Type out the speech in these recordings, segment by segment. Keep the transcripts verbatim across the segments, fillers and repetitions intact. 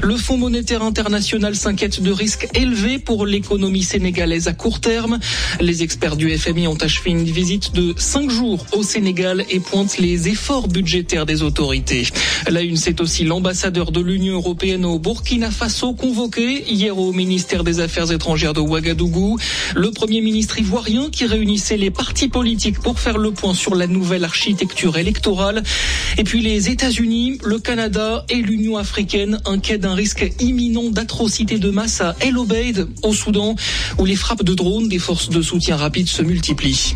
Le Fonds monétaire international s'inquiète de risques élevés pour l'économie sénégalaise à court terme. Les experts du F M I ont achevé une visite de cinq jours au Sénégal et pointent les efforts budgétaires des autorités. La une, c'est aussi l'ambassadeur de l'Union européenne au Burkina Faso convoqué hier au ministère des Affaires étrangères de Ouagadougou. Le Premier ministre ivoirien qui réunissait les partis politiques pour faire le point sur la nouvelle architecture électorale. Et puis les États-Unis, le Canada et l'Union africaine inquiets d'un risque imminent d'atrocités de masse à El Obeid, au Soudan, où les frappes de drones des forces de soutien rapide se multiplient.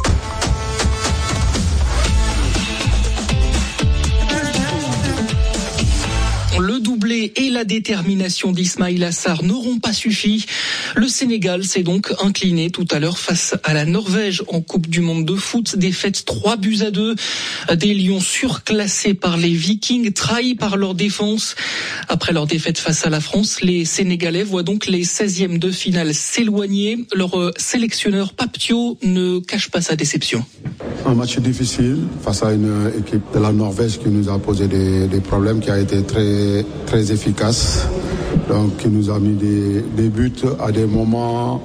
Le doublé et la détermination d'Ismaïla Sarr n'auront pas suffi. Le Sénégal s'est donc incliné tout à l'heure face à la Norvège en Coupe du Monde de foot. Défaite trois buts à deux. Des Lions surclassés par les Vikings, trahis par leur défense. Après leur défaite face à la France, les Sénégalais voient donc les seizièmes de finale s'éloigner. Leur sélectionneur Papio ne cache pas sa déception. Un match difficile face à une équipe de la Norvège qui nous a posé des, des problèmes, qui a été très, très efficace. Donc, qui nous a mis des, des buts à des moments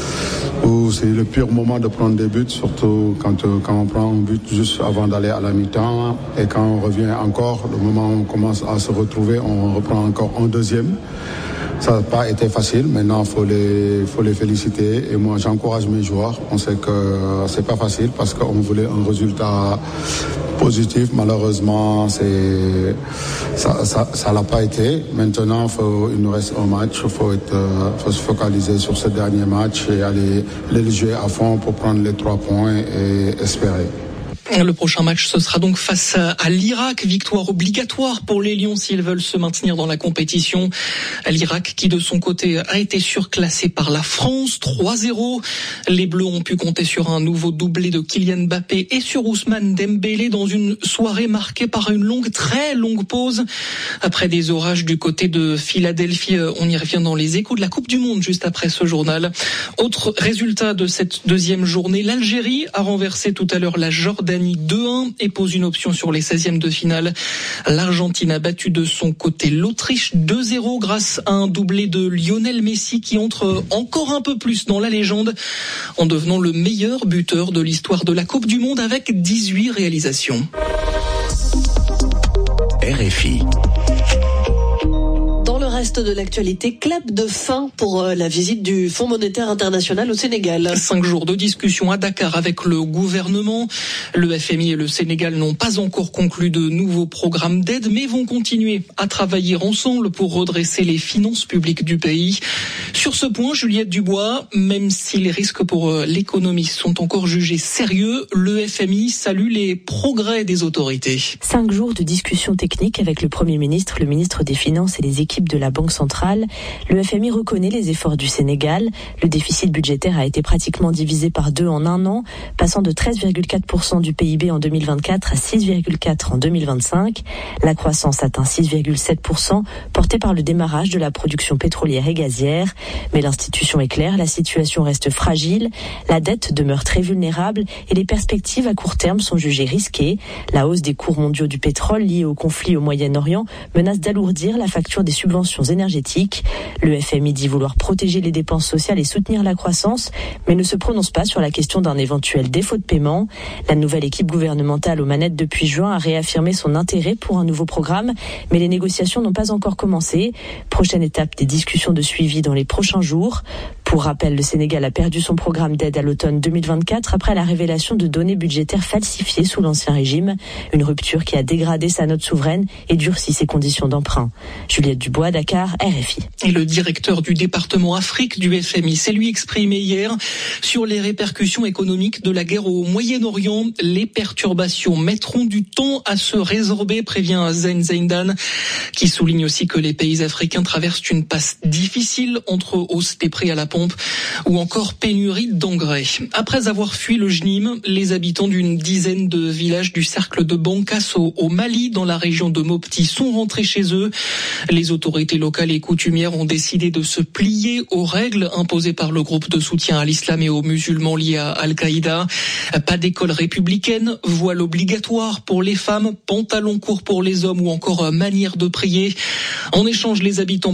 où c'est le pire moment de prendre des buts, surtout quand, quand on prend un but juste avant d'aller à la mi-temps. Et quand on revient encore, le moment où on commence à se retrouver, on reprend encore un deuxième. Ça n'a pas été facile. Maintenant, il faut les, faut les féliciter. Et moi, j'encourage mes joueurs. On sait que c'est pas facile parce qu'on voulait un résultat positif. Malheureusement, c'est, ça, ça, ça l'a pas été. Maintenant, faut, il nous reste un match. Il faut être, faut se focaliser sur ce dernier match et aller, aller le jouer à fond pour prendre les trois points et espérer. Le prochain match, ce sera donc face à l'Irak. Victoire obligatoire pour les Lions s'ils veulent se maintenir dans la compétition. L'Irak qui, de son côté, a été surclassé par la France, trois zéro. Les Bleus ont pu compter sur un nouveau doublé de Kylian Mbappé et sur Ousmane Dembélé dans une soirée marquée par une longue, très longue pause. Après des orages du côté de Philadelphie, on y revient dans les échos de la Coupe du Monde juste après ce journal. Autre résultat de cette deuxième journée, l'Algérie a renversé tout à l'heure la Jordanie deux un et pose une option sur les seizièmes de finale. L'Argentine a battu de son côté l'Autriche deux zéro grâce à un doublé de Lionel Messi qui entre encore un peu plus dans la légende en devenant le meilleur buteur de l'histoire de la Coupe du Monde avec dix-huit réalisations. R F I. Reste de l'actualité, clap de fin pour la visite du Fonds monétaire international au Sénégal. Cinq jours de discussion à Dakar avec le gouvernement. Le F M I et le Sénégal n'ont pas encore conclu de nouveaux programmes d'aide, mais vont continuer à travailler ensemble pour redresser les finances publiques du pays. Sur ce point, Juliette Dubois, même si les risques pour l'économie sont encore jugés sérieux, le F M I salue les progrès des autorités. Cinq jours de discussion technique avec le Premier ministre, le ministre des Finances et les équipes de la Banque centrale. Le F M I reconnaît les efforts du Sénégal. Le déficit budgétaire a été pratiquement divisé par deux en un an, passant de treize virgule quatre pour cent du P I B en deux mille vingt-quatre à six virgule quatre pour cent en deux mille vingt-cinq. La croissance atteint six virgule sept pour cent, portée par le démarrage de la production pétrolière et gazière. Mais l'institution est claire, la situation reste fragile, la dette demeure très vulnérable et les perspectives à court terme sont jugées risquées. La hausse des cours mondiaux du pétrole liée au conflit au Moyen-Orient menace d'alourdir la facture des subventions énergétiques. Le F M I dit vouloir protéger les dépenses sociales et soutenir la croissance, mais ne se prononce pas sur la question d'un éventuel défaut de paiement. La nouvelle équipe gouvernementale aux manettes depuis juin a réaffirmé son intérêt pour un nouveau programme, mais les négociations n'ont pas encore commencé. Prochaine étape des discussions de suivi dans les prochains jours. Pour rappel, le Sénégal a perdu son programme d'aide à l'automne deux mille vingt-quatre après la révélation de données budgétaires falsifiées sous l'Ancien Régime. Une rupture qui a dégradé sa note souveraine et durci ses conditions d'emprunt. Juliette Dubois, Dakar, R F I. Et le directeur du département Afrique du F M I s'est lui exprimé hier sur les répercussions économiques de la guerre au Moyen-Orient. Les perturbations mettront du temps à se résorber, prévient Zen Zeidan, qui souligne aussi que les pays africains traversent une passe difficile entre hausse des prix à la pompe ou encore pénurie d'engrais. Après avoir fui le J N I M, les habitants d'une dizaine de villages du cercle de Bankas au, au Mali, dans la région de Mopti, sont rentrés chez eux. Les autorités locales et coutumières ont décidé de se plier aux règles imposées par le groupe de soutien à l'islam et aux musulmans liés à Al-Qaïda. Pas d'école républicaine, voile obligatoire pour les femmes, pantalon court pour les hommes ou encore manière de prier. En échange, les habitants